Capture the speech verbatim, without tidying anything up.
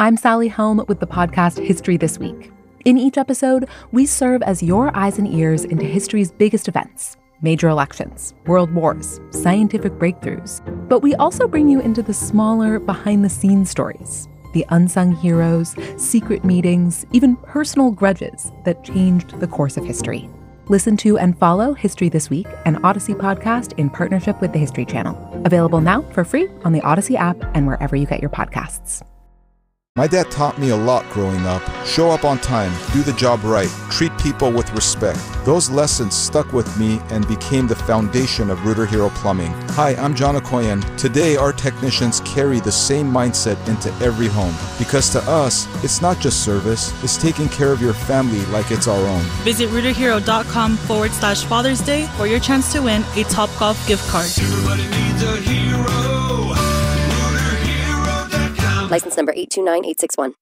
I'm Sally Helm with the podcast History This Week. In each episode, we serve as your eyes and ears into history's biggest events, major elections, world wars, scientific breakthroughs. But we also bring you into the smaller, behind-the-scenes stories, the unsung heroes, secret meetings, even personal grudges that changed the course of history. Listen to and follow History This Week, an Odyssey podcast in partnership with the History Channel. Available now for free on the Odyssey app and wherever you get your podcasts. My dad taught me a lot growing up. Show up on time, do the job right, treat people with respect. Those lessons stuck with me and became the foundation of Rooter Hero Plumbing. Hi, I'm John Okoyan. Today, our technicians carry the same mindset into every home. Because to us, it's not just service, it's taking care of your family like it's our own. Visit rooterhero.com forward slash Father's Day for your chance to win a Topgolf gift card. Everybody needs a hero. License number eight two nine eight six one.